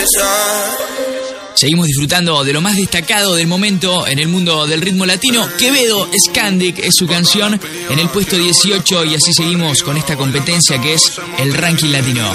Seguimos disfrutando de lo más destacado del momento en el mundo del ritmo latino. Quevedo, Scandic es su canción en el puesto 18 y así seguimos con esta competencia que es el ranking latino.